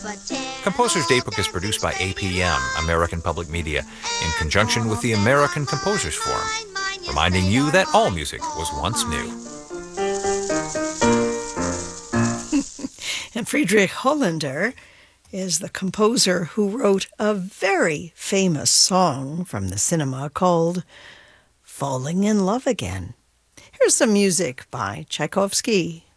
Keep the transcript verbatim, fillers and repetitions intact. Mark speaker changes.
Speaker 1: Composer's Datebook is produced by A P M, American Public Media, in conjunction with the American Composers Forum, reminding you that all music was once new.
Speaker 2: And Friedrich Hollander is the composer who wrote a very famous song from the cinema called Falling in Love Again. Here's some music by Tchaikovsky.